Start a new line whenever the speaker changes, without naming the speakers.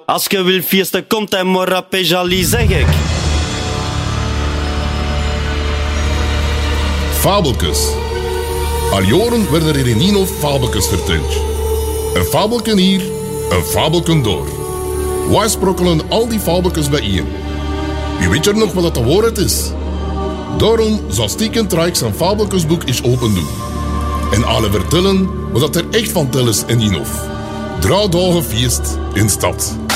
Als je wil feesten, komt hij maar op Jali, zeg ik.
Fabeltjes. Al jaren werden er in Ninov fabeltjes verteld. Een fabelken hier, een fabelken door. Wij sprokkelen al die fabeltjes bijeen. U weet er nog wat de waarheid is? Daarom zal Stieken Trijk zijn fabeltjesboek eens open doen. En alle vertellen wat er echt van tel is in Ninov. 3 dagen feest in stad.